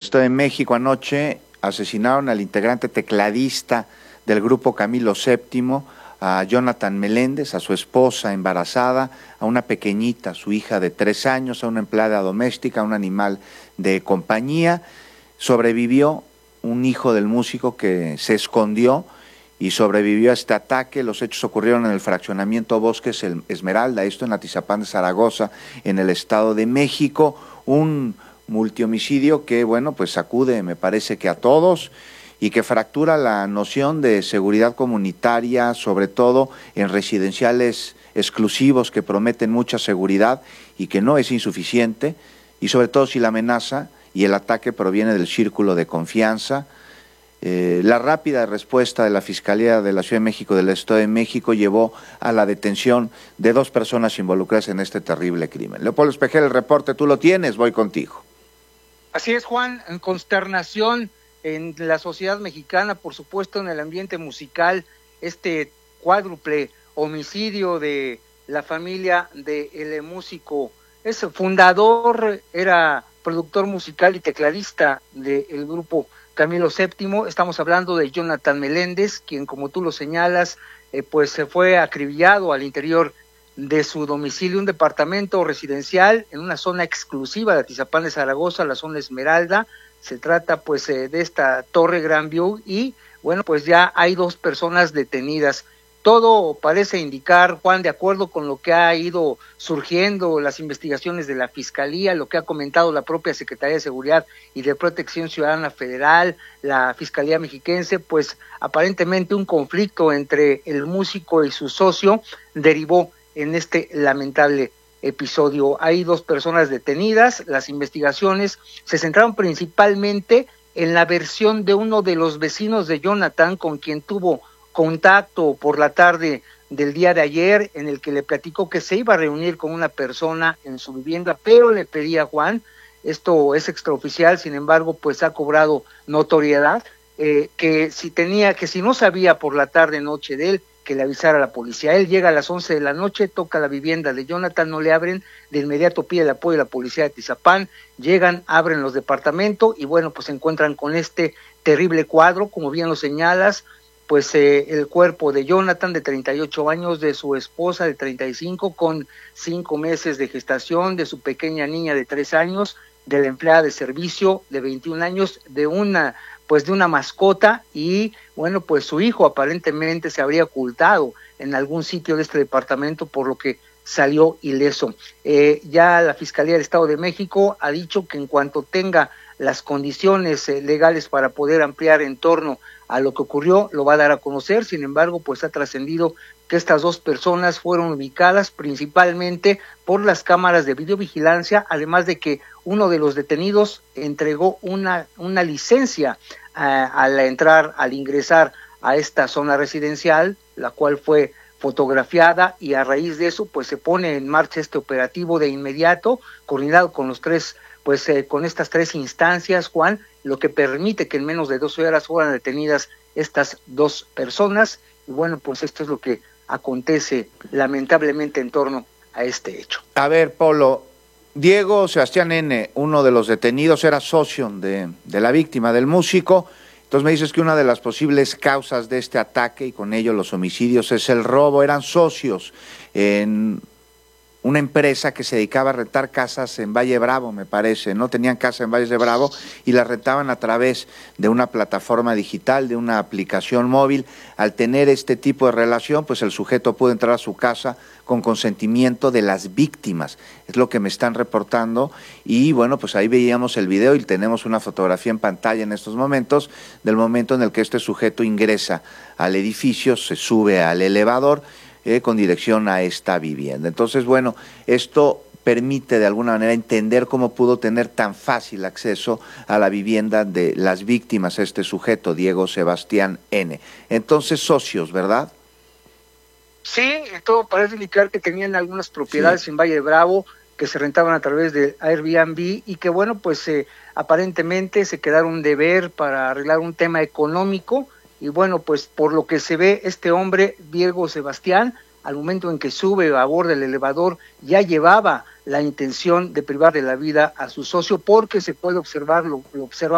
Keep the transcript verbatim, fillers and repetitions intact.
Estado de México anoche asesinaron al integrante tecladista del grupo Camilo séptimo, a Jonathan Meléndez, a su esposa embarazada, a una pequeñita, su hija de tres años, a una empleada doméstica, a un animal de compañía. Sobrevivió un hijo del músico que se escondió y sobrevivió a este ataque. Los hechos ocurrieron en el fraccionamiento Bosques Esmeralda, esto en Atizapán de Zaragoza, en el Estado de México. Un multihomicidio que, bueno, pues sacude, me parece que a todos, y que fractura la noción de seguridad comunitaria, sobre todo en residenciales exclusivos que prometen mucha seguridad y que no es insuficiente, y sobre todo si la amenaza y el ataque proviene del círculo de confianza. Eh, la rápida respuesta de la Fiscalía de la Ciudad de México, del Estado de México, llevó a la detención de dos personas involucradas en este terrible crimen. Leopoldo Espejel, el reporte tú lo tienes, voy contigo. Así es, Juan, en consternación en la sociedad mexicana, por supuesto en el ambiente musical, este cuádruple homicidio de la familia del músico. Es fundador, era productor musical y tecladista del grupo Camilo séptimo. Estamos hablando de Jonathan Meléndez, quien, como tú lo señalas, eh, pues se fue acribillado al interior de su domicilio, un departamento residencial en una zona exclusiva de Atizapán de Zaragoza, la zona Esmeralda. Se trata pues eh, de esta Torre Grand View y bueno, pues ya hay dos personas detenidas. Todo parece indicar, Juan, de acuerdo con lo que ha ido surgiendo las investigaciones de la Fiscalía, lo que ha comentado la propia Secretaría de Seguridad y de Protección Ciudadana Federal, la Fiscalía Mexiquense, pues aparentemente un conflicto entre el músico y su socio derivó en este lamentable episodio. Hay dos personas detenidas. Las investigaciones se centraron principalmente en la versión de uno de los vecinos de Jonathan, con quien tuvo contacto por la tarde del día de ayer, en el que le platicó que se iba a reunir con una persona en su vivienda, pero le pedía a Juan, esto es extraoficial, sin embargo, pues ha cobrado notoriedad, eh, que si tenía, que si no sabía por la tarde noche de él, que le avisara a la policía. Él llega a las once de la noche, toca la vivienda de Jonathan, no le abren, de inmediato pide el apoyo de la policía de Atizapán, llegan, abren los departamentos y bueno, pues se encuentran con este terrible cuadro, como bien lo señalas, pues eh, el cuerpo de Jonathan, de treinta y ocho años, de su esposa de treinta y cinco, con cinco meses de gestación, de su pequeña niña de tres años, de la empleada de servicio de veintiún años, de una pues de una mascota y bueno, pues su hijo aparentemente se habría ocultado en algún sitio de este departamento, por lo que salió ileso. Eh, ya la Fiscalía del Estado de México ha dicho que en cuanto tenga las condiciones eh, legales para poder ampliar en torno a lo que ocurrió, lo va a dar a conocer. Sin embargo, pues ha trascendido que estas dos personas fueron ubicadas principalmente por las cámaras de videovigilancia, además de que uno de los detenidos entregó una, una licencia uh, al entrar, al ingresar a esta zona residencial, la cual fue fotografiada, y a raíz de eso pues se pone en marcha este operativo de inmediato, coordinado con los tres, pues eh, con estas tres instancias, Juan, lo que permite que en menos de doce horas fueran detenidas estas dos personas. Y bueno, pues esto es lo que acontece lamentablemente en torno a este hecho. A ver, Polo, Diego Sebastián N., uno de los detenidos, era socio de, de la víctima, del músico. Entonces me dices que una de las posibles causas de este ataque y con ello los homicidios es el robo. Eran socios en una empresa que se dedicaba a rentar casas en Valle Bravo, me parece, ¿no? Tenían casa en Valle de Bravo y las rentaban a través de una plataforma digital, de una aplicación móvil. Al tener este tipo de relación, pues el sujeto pudo entrar a su casa con consentimiento de las víctimas, es lo que me están reportando, y bueno, pues ahí veíamos el video y tenemos una fotografía en pantalla en estos momentos, del momento en el que este sujeto ingresa al edificio, se sube al elevador, Eh, con dirección a esta vivienda. Entonces, bueno, esto permite de alguna manera entender cómo pudo tener tan fácil acceso a la vivienda de las víctimas este sujeto, Diego Sebastián N. Entonces, socios, ¿verdad? Sí, todo parece indicar que tenían algunas propiedades sí. en Valle de Bravo que se rentaban a través de Airbnb y que, bueno, pues eh, aparentemente se quedaron de ver para arreglar un tema económico. Y bueno, pues por lo que se ve, este hombre, Diego Sebastián, al momento en que sube a bordo del elevador, ya llevaba la intención de privar de la vida a su socio, porque se puede observar, lo, lo observa